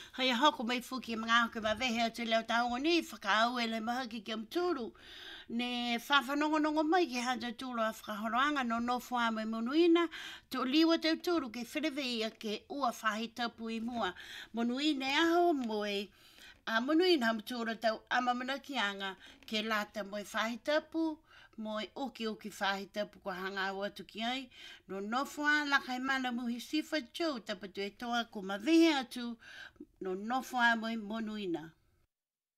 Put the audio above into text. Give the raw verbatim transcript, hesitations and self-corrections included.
Hai hoko mai fuki mga hoko ma vehe te leo taongo ni whakaau e le mahaki ki am tūru. Ne whawhanongonongo mai ki hata tūru a whakahoroanga no no whaa mai monuina. Tō liwa te tūru ke whirewea ke ua whahi tapu i mua. Monuina e aho moe. A monuina ham tūra tau amamana ki anga ke lata moe whahi tapu. Moi oki oki whahi tapu ko hanga watu ki ai. No nofua la kai mana muhi sifa tau tapatu e toa ko mawehe atu no nofua moi monuina.